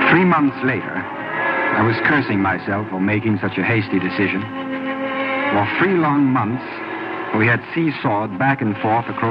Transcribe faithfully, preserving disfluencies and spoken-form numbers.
Three months later, I was cursing myself for making such a hasty decision. For three long months, we had seesawed back and forth across